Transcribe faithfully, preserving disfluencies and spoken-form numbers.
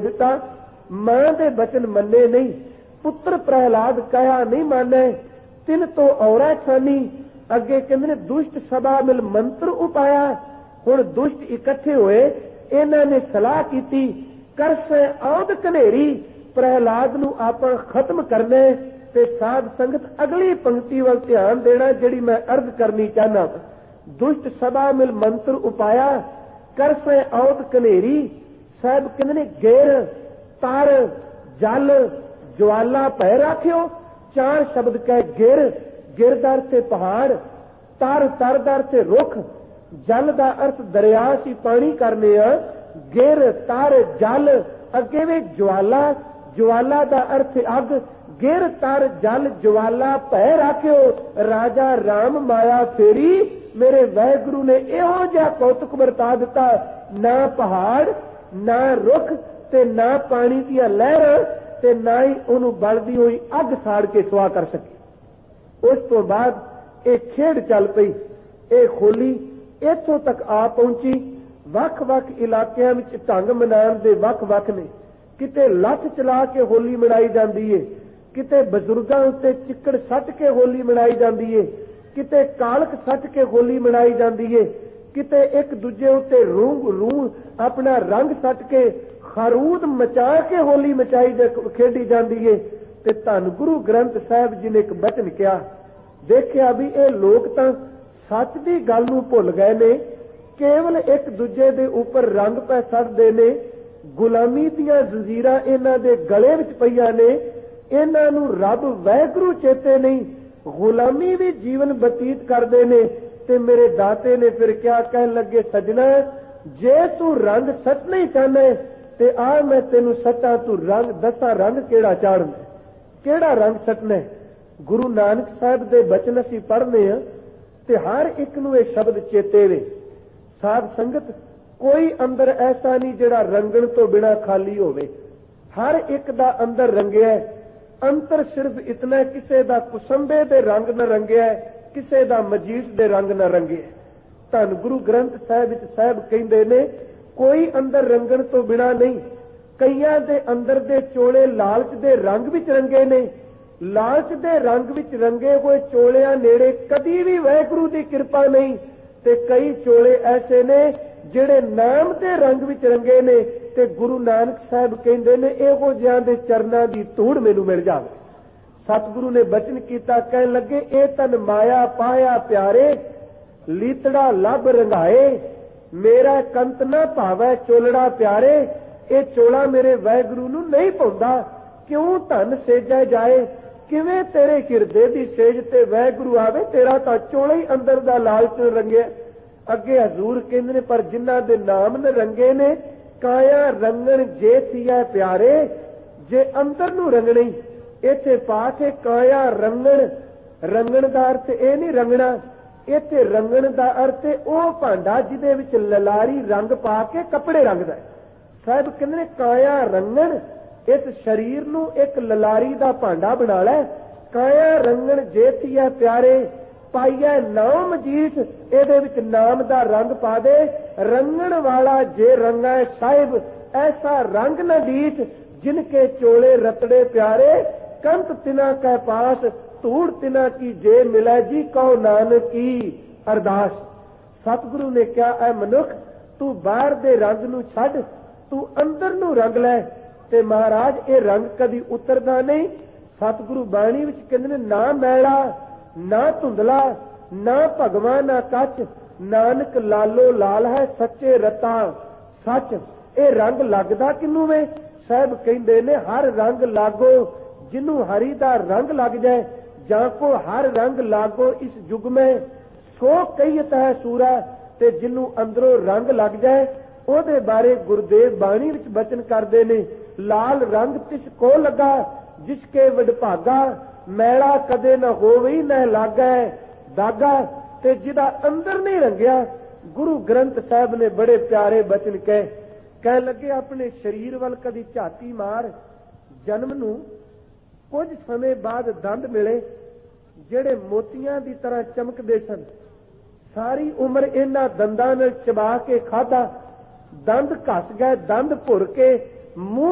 ਦਿੱਤਾ। मां दे बचन मन्ने नहीं, पुत्र प्रहलाद कहा नहीं माने, तिन तो औरा छानी। अगे कहते ने दुष्ट सभा मिल मंत्र उपाया। हुण दुष्ट इकट्ठे होए, इन्हां ने सलाह कीती, कर से औद कनेरी प्रहलाद नूं आपां खत्म करने। ते साध संगत अगली पंक्ति वल ध्यान देना जिहड़ी मैं अर्ज करनी चाहना। दुष्ट सभा मिल मंत्र उपाया, कर से औद कनेरी। साहब कहते ने गेर तार जल ज्वाला पै राख्यो। चार शब्द कह गिर, गिरदार से पहाड़, तार तरदार से रुख, जल का अर्थ दरिया सी पानी करने आ। गिर तार जल अगे वे ज्वाला, ज्वाला का अर्थ अग। गिर तार जल ज्वाला पै राख्यो, राजा राम माया फेरी। मेरे वाहिगुरु ने इहो जिहा कौतुक वरता दिता, ना पहाड़ ना रुख ते ना पानी दियां लहर ते ना ही उहनूं बलदी होई अग साड़ के सुआ कर सके। उस तो बाद एक खेड चल पई। ये होली इत्थों तक आ पहुंची। वख वख इलाकिਆਂ ਵਿੱਚ ਢੰਗ ਮਨਾਉਣ ਦੇ ਵੱਖ ਵੱਖ ਨੇ। किते ਲੱਠ ਚਲਾ के होली मनाई जाती है, किते बजुर्गों उत्ते चिक्कड़ सट के होली मनाई जाती है, किते कालक सट के होली मनाई जाती है, किते एक दूजे उत्ते रूह रूह अपना रंग सट के खरूद मचा के होली मचाई खेडी जाती है। ते धन गुरु ग्रंथ साहिब जी ने एक बचन किया, देखिया भी ये लोग तो सच की गल नूं भुल गए ने, केवल एक दूजे दे उपर रंग पै सटदे ने। गुलामी दियां जंजीरां इन्हां दे गले विच पईयां ने, इन्हां नूं रब वाहिगुरू चेते नहीं, गुलामी भी जीवन बतीत करदे ने। ते मेरे दाते ने फिर क्या कहन लगे, सजना जे तू रंग सटना ही चाहना ते आ मैं तेनू सटा, तू रंग दसा रंग केड़ा चाड़ना, केड़ा रंग सटना। गुरु नानक साहब दे बचन असीं पढ़ने आ ते हर एक नूं ये शब्द चेते वे। साध संगत कोई अंदर ऐसा नहीं जिहड़ा रंगण तो बिना खाली होवे, हर एक दा अंदर रंगिया। अंतर सिर्फ इतना, किसे दा कुसंबे दे रंग न रंगिया, किसे दा मजीठ दे रंग न रंगिया। धन गुरु ग्रंथ साहिब विच साहिब कहंदे ने, कोई अंदर रंगण तो बिना नहीं। कईयां दे अंदर दे चोले लालच दे रंग विच रंगे ने, लालच दे रंग विच रंगे हुए चोलियां नेड़े कदी भी वाहिगुरू दी कृपा नहीं। ते कई चोले ऐसे ने जिहड़े नाम दे रंग विच रंगे ने। ते गुरु नानक साहब कहंदे ने, इहो जिहां दे चरनां दी धूड़ मैनूं मिल जावे। सतगुरु ने बचन कीता, कहन लगे, ए तन माया पाया प्यारे, लीतड़ा लब रंगाए, मेरा कंत ना भावै चोलड़ा प्यारे। ये चोला मेरे वाहिगुरू नूं नहीं पाउंदा, क्यों धन सेजा जाए, किवें तेरे हिरदे दी सेज ते वाहिगुरू आवे, तेरा तां चोला ही अंदर दा लालच रंगिया। अगे हजूर कहंदे ने, पर जिन्हां दे नाम न रंगे ने, काया रंगण जे थिया प्यारे, जे अंदर नूं रंगणी। इत्थे पाठ है काया रंगण, रंगण दा अर्थ ये नहीं रंगना, इत्थे रंगण दा अर्थ है वो भांडा जिहदे विच ललारी रंग पा के कपड़े रंगदा है। साहिब कहंदे ने, काया रंगण, इस शरीर नूं एक ललारी दा भांडा बना लै। काया रंगण जे थिया प्यारे, पाइया नाम मजीठ, इहदे विच नाम दा रंग पा दे। रंगण वाला जे रंगा साहिब, ऐसा रंग न डीठ, जिनके चोले रतड़े प्यारे। कंत तिना कै पास, धूड़ तिना की जे मिलै जी, कहो नानक की अरदास। सतगुरु ने क्या, ऐ मनुख तू बाहर दे रंग नूं छड्ड, तू अंदर नूं रंग लै। ते महाराज ये रंग कदी उतरदा नहीं। सतगुरु बाणी विच कहंदे ने, ना मैला ना धुंधला, ना भगवा ना कच, नानक लालो लाल है सच्चे रता सच। ये रंग लगदा किनू वे? साहब कहंदे ने, हर रंग लागो जिन्नू हरि दा रंग लग जाए, जां को हर रंग लागो इस युग में, सो कहीत है सूरा। ते जिन्नू अंदरों रंग लग जाए, ओदे बारे गुरुदेव बाणी विच बचन करदे ने, लाल रंग तिस को लगा, जिसके वडभागा, मैला कदे न होवे न लागै दागा। ते जिदा अंदर नहीं रंगिया। गुरु ग्रंथ साहब ने बड़े प्यारे बचन कहे, कह लगे, अपने शरीर वल कदी झाती मार, जन्म नूं कुछ समय बाद दंद मिले ਜਿਹੜੇ ਮੋਤੀਆਂ ਦੀ ਤਰ੍ਹਾਂ ਚਮਕਦੇ ਸਨ। ਸਾਰੀ ਉਮਰ ਇਹਨਾਂ ਦੰਦਾਂ ਨਾਲ ਚਬਾ ਕੇ ਖਾਧਾ, ਦੰਦ ਘਸ ਗਏ, ਦੰਦ ਭੁਰ ਕੇ ਮੂੰਹ